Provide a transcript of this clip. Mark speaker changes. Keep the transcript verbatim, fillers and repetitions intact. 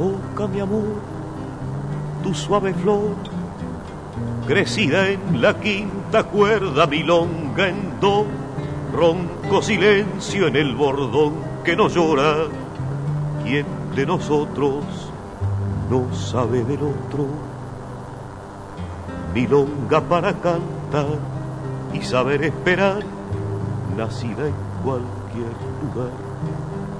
Speaker 1: boca, mi amor, tu suave flor, crecida en la quinta cuerda milonga en do, ronco silencio en el bordón que no llora. ¿Quién de nosotros no sabe del otro? Milonga para cantar y saber esperar, nacida en cualquier lugar.